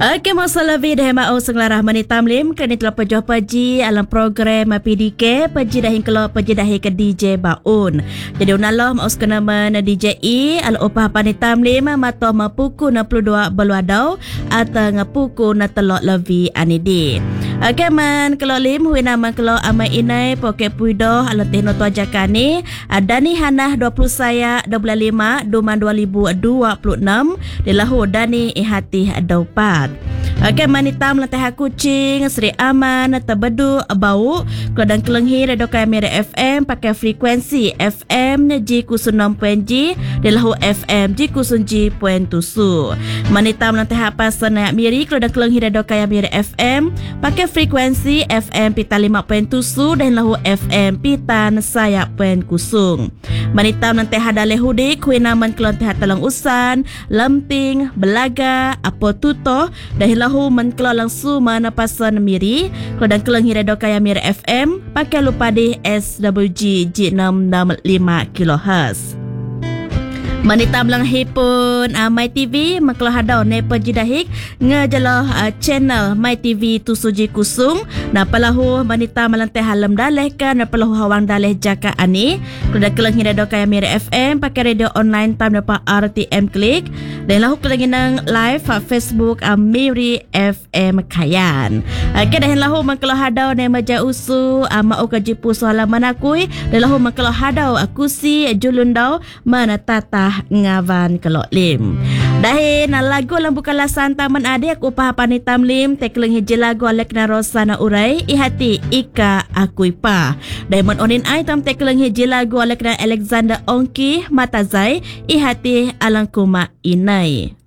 Okey, masalah video mau senglarah manitam lim kini telah pejuh paji alam program PDK paji dah hingkelo paji dah ke DJ Baun. Jadi unalah mau sekenaman DJ al upah panitam lim mato mapuku 62 beluadau atau ngapuku na telok levi anidi. Okey man kalau lim huina man kalau amai inai poke puido alam tehno tu ajakani dani hanah 20 saya 25 duman 2026 dilahu dani ihati daupat. Okey manitam lantah kucing Sri Aman terbedu bau keladang kelenghi radio kamera FM pakai frekuensi FM G kusun 6.G dilahu FM G kusun G.7 manitam lantah pasan naik miri keladang kelenghi radio kamera FM pakai frekuensi FM pita 5.7 dan lahu FM pitan saya pen kusung manitam nanti hada lehudik kuinaman kelantah talang usan lemping belaga apa tutoh dah lahu menkelo langsung mana pasan miri keladang kelenghi radio kaya miri FM pakai lupa di SWG G665 kHz. Manitam lang hipon My TV maklo hadau ne pejidahik ngejalo channel My TV tusuji kusung na palahu manita malante halam daleh kan na palahu hawang daleh jaka ani kuda kelang hira do kaya miri FM pakai radio online tam na pa RTM klik dan lahu kelanginang live Facebook Miri FM Kayan. Kedah lahu maklo hadau ne maja usu mau kajipu halaman akui dan lahu maklo hadau akusi julundau mana tata ngavan kelok lim. Dahin lagu lang bukalasan taman adik upah panitam lim tekleng hiji lagu alek na rosana urai ihati ika akui pa. Diamond onin ay tam tekleng hiji lagu alek na Alexander Ongki Matazai ihati alang kuma inay.